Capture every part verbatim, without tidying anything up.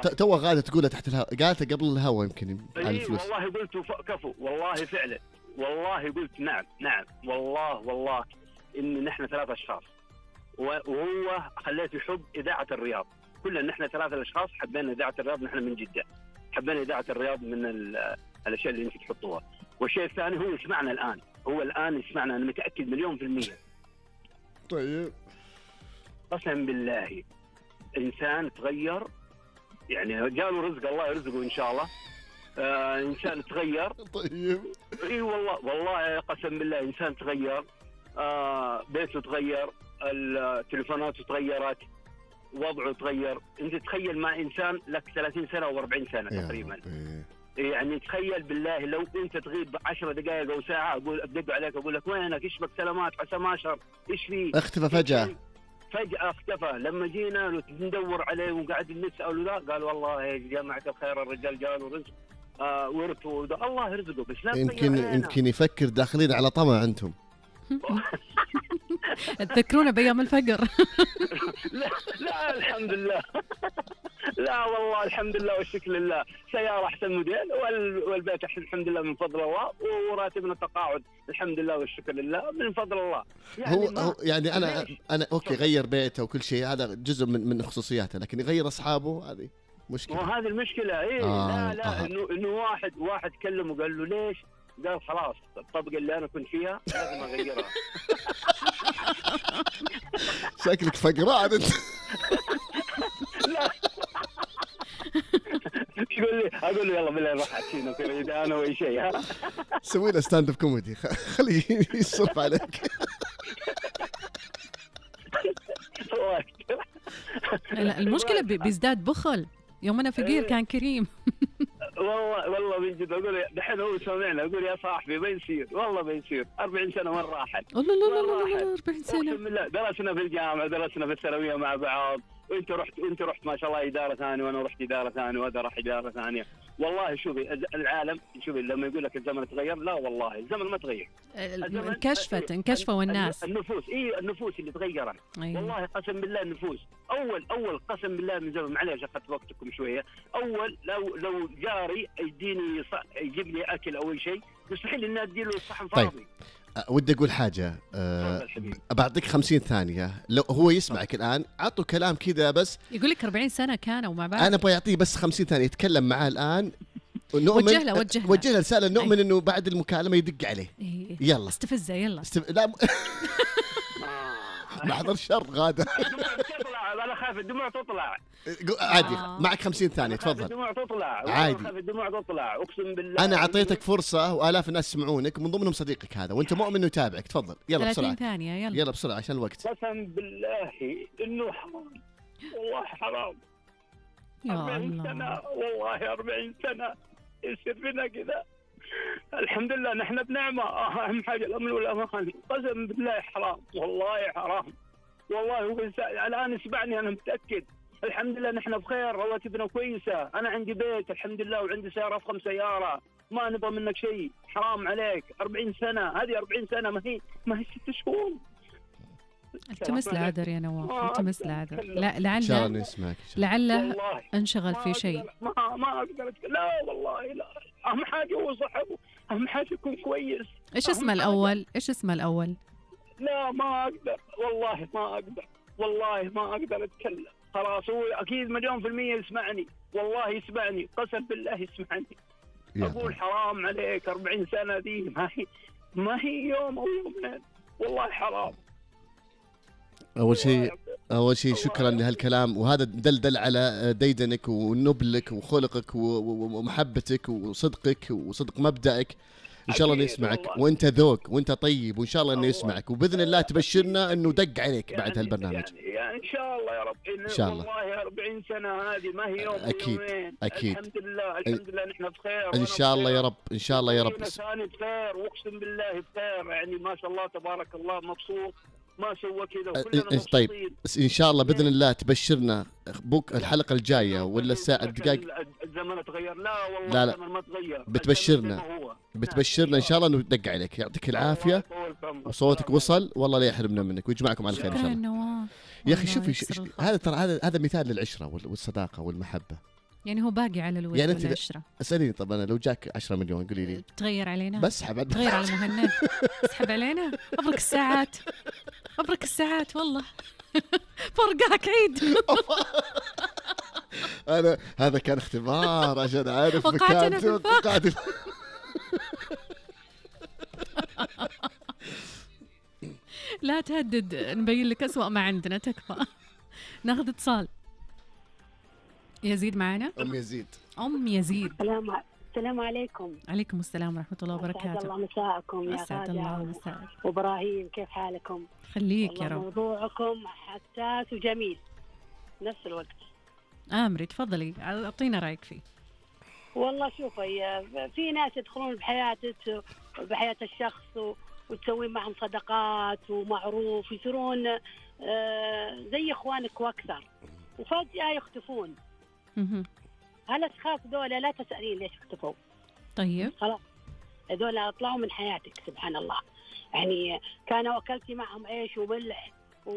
تو غادة تقولها تحت الهواء، قالتها قبل الهواء يمكن على الفلوس. والله قلت كفو، والله فعلا، والله قلت نعم نعم والله والله إن نحن ثلاثة أشخاص، وهو خليته يحب إذاعة الرياض. كلنا نحن ثلاثة أشخاص حبينا إذاعة الرياض، نحن من جدة حبينا إذاعة الرياض من الأشياء اللي أنت تحطوها. والشيء الثاني هو يسمعنا الآن، هو الآن يسمعنا، أنا متأكد مليون في المية. طيب قسم بالله إنسان تغير، يعني جاله رزق الله يرزقه إن شاء الله. آه إنسان تغير. طيب إيه والله والله قسم بالله إنسان تغير. آه بيته تغير، التليفونات تغيرت، وضعه تغير. أنت تخيل مع إنسان لك ثلاثين سنة أو أربعين سنة تقريبا، يعني تخيل بالله لو أنت تغيب عشر دقائق أو ساعة أقول أبدأ عليك أقول لك وينك، إيش بك، سلامات، حسام أشهر، إيش فيه؟ اختفى فجأة. فجأة اختفى. لما جينا ندور عليه وقاعد نسأل ذا قال والله يا جماعة الخير الرجال جاله رزق آه ورثه، الله يرزقه بس لا يمكن يمكن يفكر داخلين على طمع أنتم. تذكرونا بأيام الفقر. لا لا الحمد لله. لا والله الحمد لله والشكر لله، سيارة أحسن موديل والبيت الحمد لله من فضل الله، وراتبنا تقاعد الحمد لله والشكر لله من فضل الله. يعني هو, هو يعني أنا أنا أوكي غير بيته وكل شيء، هذا جزء من من خصوصياته، لكن يغير أصحابه هذه مشكلة. وهذه المشكلة إيه. آه لا لا آه. إنه إنه واحد واحد كلمه قال له ليش؟ قال خلاص الطبقة اللي أنا كنت فيها لازم أغيرها. شكلك فقران أنت. لا يقول لي أقول له يلا بالله روح عشينا في إذا أنا وأي شيء ها. سوي له ستاند اب كوميدي خليه يصرف عليك. لا المشكلة بيزداد بخل، يوم أنا فقير كان كريم. والله والله من جد أقول دحين هو سامعنا أقول يا صاحبي بيصير والله بيصير أربعين سنة وين راحت؟ الله لا لا لا أربعين سنة. درسنا في الجامعة درسنا في الثانوية مع بعض، وأنت رحت وأنت رحت ما شاء الله إدارة ثانية وأنا رحت إدارة ثانية وهذا راح إدارة ثانية. والله شوفي العالم شوفي لما يقول لك الزمن تغير، لا والله الزمن ما تغير. انكشفت انكشفوا الناس. النفوس إيه النفوس اللي تغيرت. أيوة. والله قسم بالله النفوس أول أول قسم بالله من زمن، معليش أخذت وقتكم شوية. أول لو لو جاري يديني يجيب لي أكل أو شيء مستحيل إني أديله الصحن فاضي. طيب. ودي أقول حاجة أه بعطيك خمسين ثانية، لو هو يسمعك الآن عطوا كلام كذا بس يقول لك أربعين سنة كانوا مع بعض. أنا أبغى يعطيه بس خمسين ثانية يتكلم معاه الآن، وجه له وجه له وجه له رسالة نؤمن إنه بعد المكالمة يدق عليه. إيه. يلا استفزه يلا استف... لا م... محضر شر غادة. أنا خايف الدموع تطلع. عادي آه. معك خمسين ثانية تفضل. الدموع تطلع عادي. خايف الدموع تطلع أقسم بالله. أنا أعطيتك فرصة وآلاف الناس يسمعونك من ضمنهم صديقك هذا، وأنت مؤمن إنه يتابعك. تفضل يلا بسرعة. ثلاثين ثانية يلا. يلا بسرعة عشان الوقت. قسم بالله إنه حرام والله حرام. أربعين سنة والله أربعين سنة يصير فينا كذا. الحمد لله نحن بنعمة، أهم حاجة الأمن والأمان. قسم بالله حرام والله حرام والله. هو الآن يسمعني أنا متأكد. الحمد لله نحن بخير، رواتبنا كويسة، أنا عندي بيت الحمد لله وعندي سيارة أفخم سيارة، ما نبغى منك شيء. حرام عليك أربعين سنة، هذه أربعين سنة ما هي ما هي ست شهور. التمس العذر يا نواف، التمس العذر. لا لعل نسمعك لعله انشغل في شيء. ما ما أقدر. لا والله لا. أهم حاجة هو صاحبه، أهم حاجة يكون كويس. إيش اسمه الأول؟ إيش اسمه الأول؟ لا ما أقدر والله ما أقدر والله ما أقدر أتكلم. خلاص هو أكيد مليون في المية يسمعني والله يسمعني قسم بالله يسمعني. أقول حرام عليك أربعين سنة دي ما هي ما هي يوم أو يومين والله حرام. أول شيء أول شيء شكرا لهالكلام، وهذا دلدل على ديدنك ونبلك وخلقك ومحبتك وصدقك وصدق مبدأك. إن شاء الله إنه يسمعك، وأنت ذوق وأنت طيب، وإن شاء الله إنه يسمعك، وبإذن الله تبشرنا إنه دق عليك يعني بعد هالبرنامج. يعني, يعني إن شاء الله يا رب. إن شاء الله. والله أربعين سنة هذه ما هي يوم أكيد ويومين. أكيد. الحمد لله الحمد لله نحن بخير. إن شاء الله يا رب إن شاء الله يا رب. أنا ثاني بخير وأقسم بالله بخير، يعني ما شاء الله تبارك الله مبسوط ما سوى كذا وكلنا مبسوطين. طيب إن شاء الله بإذن الله تبشرنا بوك الحلقة الجاية ولا الساعة الدقائق. الزمن تغير؟ لا والله لا لا. الزمن ما تغير. بتبشرنا بتبشرنا إن شاء الله إنه دق عليك. يعطيك العافية وصوتك وصل والله لا يحرمنا منك ويجمعكم على الخير إن شاء الله. يا أخي شوفي هذا ترى هذا هذا مثال للعشرة والصداقة والمحبة. يعني هو باقي على الود يعني ولا أنت عشرة؟ اساليني، طب انا لو جاك عشرة مليون قولي لي بتغير علينا؟ بسحب عد- بتغير على مهند؟ اسحب علينا؟ ابرك الساعات، ابرك الساعات والله. فرقاك عيد. انا هذا كان اختبار عشان اعرف وقعتنا في الفخ. وقعت في- لا تهدد، نبين لك أسوأ ما عندنا، تكفى. ناخذ اتصال. يزيد معنا. ام يزيد. ام يزيد. السلام السلام عليكم. عليكم السلام ورحمة الله أسعد وبركاته. الله مساءكم يا أسعد الله غادة مساءك. وإبراهيم، كيف حالكم؟ خليك يا والله رب. موضوعكم حساس وجميل نفس الوقت. آمري تفضلي، أعطينا رأيك فيه. والله شوفي، في ناس يدخلون بحياتك بحياة الشخص و- وتسوين معهم صدقات ومعروف، يصيرون آه، زي إخوانك وأكثر، وفجأة يختفون. مهم. هالأشخاص دولة لا تسألين ليش اختفوا، طيب. خلاص هذول طلعوا من حياتك. سبحان الله، يعني كانوا أكلتي معهم عيش وملح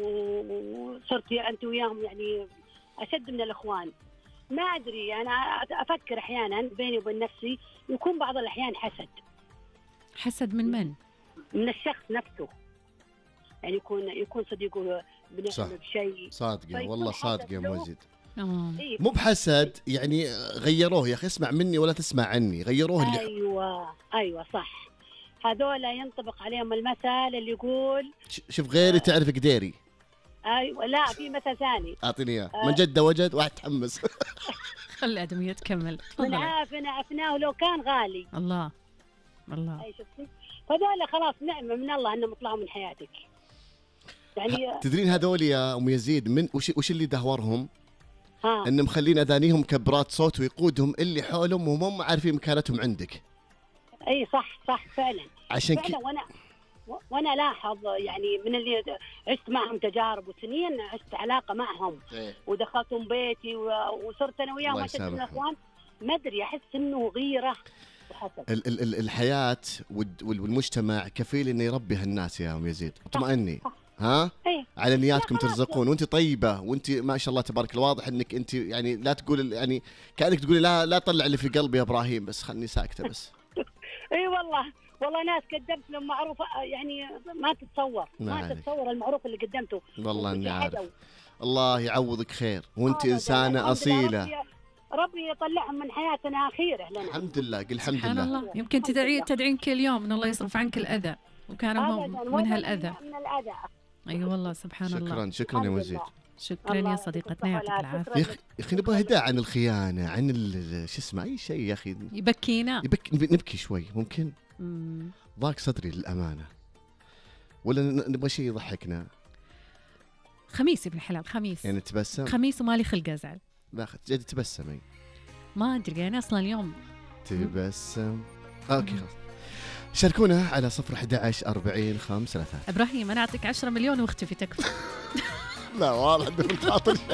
وصرتي أنت وياهم يعني أشد من الإخوان. ما أدري، أنا أفكر أحيانا بيني وبين نفسي يكون بعض الأحيان حسد. حسد من من؟ من الشخص نفسه، يعني يكون يكون صديقه صح. بنعمل بشيء. صادقه فيكون والله، حسد صادقه يا له. ام يزيد. آه. إيه. مو بحسد، يعني غيروه يا اخي، اسمع مني ولا تسمع عني، غيروه اللي أيوة أيوة صح، هذول ينطبق عليهم المثل اللي يقول ش- شوف غيري تعرف قديري. أيوة. لا، في مثل ثاني، اعطيني اياه. من جد وجد واحد تحمس. خلي الأدمية تكمل. من تفضلي. عافنا عفناه لو كان غالي. الله الله. أي شفتي؟ فذولا خلاص نعمة من الله أنهم طلعوا من حياتك. يعني تدرين هذول يا ام يزيد من وش, وش اللي دهورهم؟ ها ان مخلين اذانيهم كبرات صوت ويقودهم اللي حولهم وهم عارفين مكانتهم عندك. أي صح صح فعلا. عشان فعلا كذا وأنا وأنا لاحظ يعني من اللي عشت معهم تجارب وسنين، عشت علاقة معهم ودخلتهم بيتي و- وصرت أنا وياهم الله أشد من يسامحهم. الأخوان. ما أدري، أحس إنه غيرة وحسد. ال- ال- ال- الحياة والد- وال- والمجتمع كفيل انه يربي هالناس يا ام يزيد. اطمئني، صح. ها إيه. على نياتكم لا، خلاص. ترزقون، وانت طيبه، وانت ما شاء الله تبارك الله، واضح انك انت يعني لا تقول يعني كانك تقولي لا لا طلع اللي في قلبي يا ابراهيم، بس خلني ساكته بس. اي والله والله ناس قدمت لهم معروف يعني ما تتصور ما ما عليك. تتصور المعروف اللي قدمته. والله اني عارف. وشهدوا. الله يعوضك خير، وانت أبداً. انسانه الحمد لله، اصيله. ربي, ربي يطلعهم من حياتنا خيره لنا. الحمد لله، قل الحمد سبحان لله. الله. يمكن تدعي تدعين كل يوم ان الله يصرف عنك الأذى، وكانوا هم أبداً، من ولا هالأذى. من الأذى. أي والله سبحان الله. شكرا شكرا يا الحمد مزيد. لله. شكرا الله يا يعطيك صديقتنا، يعطيك الصحة العافية. والعافية. يا اخي يا اخي نبغى هداء عن الخيانه، عن ال- شو اسمه اي شيء يا اخي. يبكينا. يبك نبكي شوي ممكن. مم. ضاق صدري للامانه. ولا ن- نبغى شيء يضحكنا، خميس ابن الحلال، خميس. يعني نتبسم. خميس ومالي خلق ازعل. لا خ- جد تبسمي. ما ادري انا اصلا اليوم. تبسم. اوكي خلاص. شاركونا على صفر أحد عشر أربعين خمسة ثلاثة. ابراهيم انا اعطيك عشرة مليون واختفي تكفى. لا والله عندك الخاطر.